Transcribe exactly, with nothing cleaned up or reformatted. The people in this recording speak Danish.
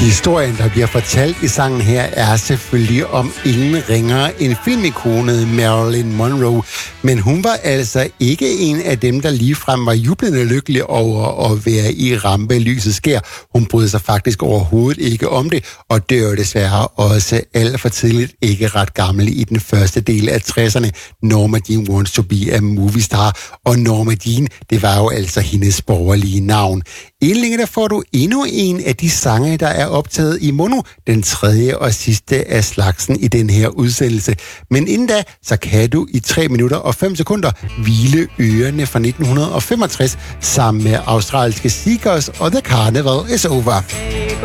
Historien, der bliver fortalt i sangen her, er selvfølgelig om ingen ringere end filmikonet Marilyn Monroe. Men hun var altså ikke en af dem, der ligefrem var jublende lykkelig over at være i rampelyset skær. Hun brød sig faktisk overhovedet ikke om det, og dør desværre også alt for tidligt, ikke ret gammel i den første del af tresserne. Norma Jean Wants to be a movie star, og Norma Jean, det var jo altså hendes borgerlige navn. Inden der får du endnu en af de sange, der er optaget i mono, den tredje og sidste af slagsen i den her udsendelse. Men inden da, så kan du i tre minutter og fem sekunder hvile ørerne fra nitten femogtres sammen med australske Seekers og The Carnival is Over.